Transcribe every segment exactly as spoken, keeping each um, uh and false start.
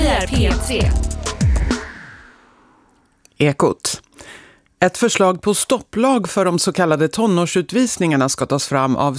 är P tre. Ekot. Ett förslag på stopplag för de så kallade tonårsutvisningarna ska tas fram av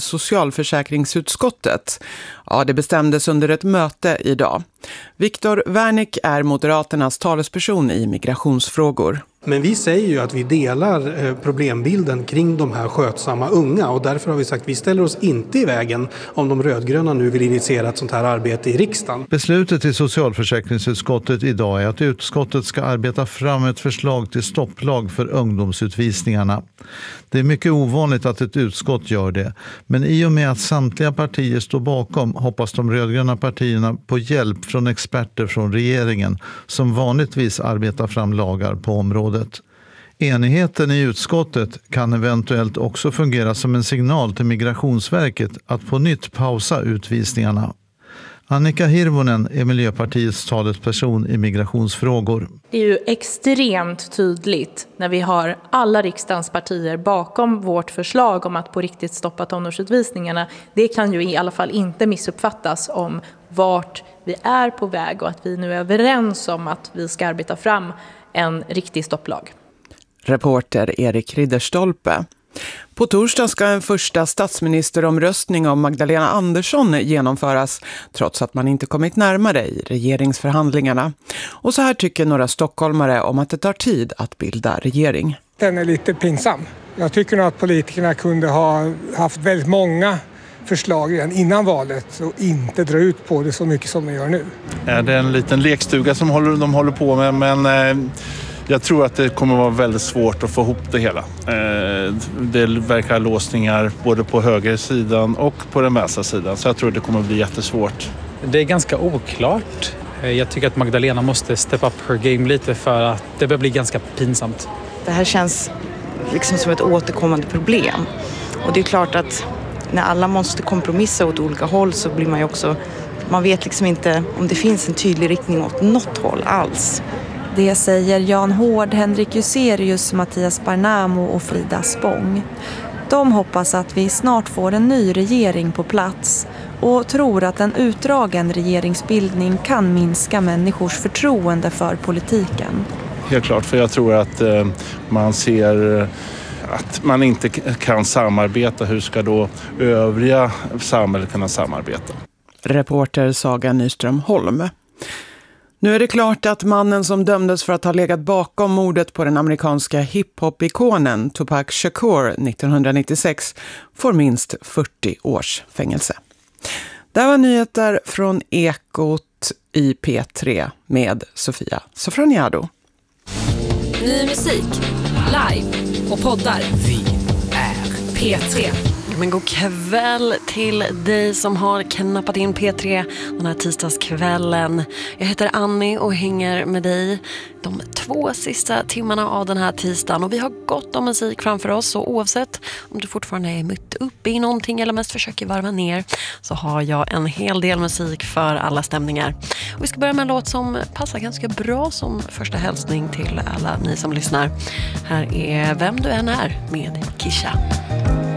socialförsäkringsutskottet. Ja, det bestämdes under ett möte idag. Viktor Wernick är Moderaternas talesperson i migrationsfrågor. Men vi säger ju att vi delar problembilden kring de här skötsamma unga, och därför har vi sagt att vi ställer oss inte i vägen om de rödgröna nu vill initiera ett sånt här arbete i riksdagen. Beslutet i socialförsäkringsutskottet idag är att utskottet ska arbeta fram ett förslag till stopplag för ungdomsutvisningarna. Det är mycket ovanligt att ett utskott gör det, men i och med att samtliga partier står bakom hoppas de rödgröna partierna på hjälp från experter från regeringen som vanligtvis arbetar fram lagar på området. Enigheten i utskottet kan eventuellt också fungera som en signal till Migrationsverket att på nytt pausa utvisningarna. Annika Hirvonen är Miljöpartiets talesperson i migrationsfrågor. Det är ju extremt tydligt när vi har alla riksdagens partier bakom vårt förslag om att på riktigt stoppa tonårsutvisningarna. Det kan ju i alla fall inte missuppfattas om vart vi är på väg och att vi nu är överens om att vi ska arbeta fram en riktig stopplag. Reporter Erik Ridderstolpe. På torsdag ska en första statsministeromröstning om Magdalena Andersson genomföras, trots att man inte kommit närmare i regeringsförhandlingarna. Och så här tycker några stockholmare om att det tar tid att bilda regering. Den är lite pinsam. Jag tycker nog att politikerna kunde ha haft väldigt många förslag redan innan valet och inte dra ut på det så mycket som de gör nu. Det är en liten lekstuga som håller, de håller på med, men eh, jag tror att det kommer vara väldigt svårt att få ihop det hela. Eh, det verkar låsningar både på högersidan och på den vänstra sidan, så jag tror att det kommer bli jättesvårt. Det är ganska oklart. Jag tycker att Magdalena måste step up her game lite för att det börjar bli ganska pinsamt. Det här känns liksom som ett återkommande problem. Och det är klart att när alla måste kompromissa åt olika håll så blir man ju också, man vet liksom inte om det finns en tydlig riktning åt något håll alls. Det säger Jan Hård, Henrik Juserius, Mattias Barnamo och Frida Spång. De hoppas att vi snart får en ny regering på plats och tror att en utdragen regeringsbildning kan minska människors förtroende för politiken. Helt klart, för jag tror att eh, man ser att man inte kan samarbeta. Hur ska då övriga samhället kunna samarbeta? Reporter Saga Nyström Holm. Nu är det klart att mannen som dömdes för att ha legat bakom mordet på den amerikanska hiphop-ikonen Tupac Shakur nittonhundranittiosex får minst fyrtio års fängelse. Det var nyheter från Ekot i P tre med Sofia Sofroniado. Ny musik, live och poddar. Vi är P tre. Men god kväll till dig som har knappat in P tre den här tisdagskvällen. Jag heter Annie och hänger med dig de två sista timmarna av den här tisdagen. Och vi har gott om musik framför oss, så oavsett om du fortfarande är mitt uppe i någonting eller mest försöker varva ner, så har jag en hel del musik för alla stämningar. Och vi ska börja med en låt som passar ganska bra som första hälsning till alla ni som lyssnar. Här är Vem du än är med Kisha.